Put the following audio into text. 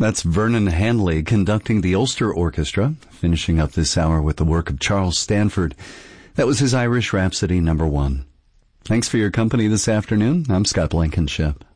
That's Vernon Hanley conducting the Ulster Orchestra, finishing up this hour with the work of Charles Stanford. That was his Irish Rhapsody No. 1. Thanks for your company this afternoon. I'm Scott Blankenship.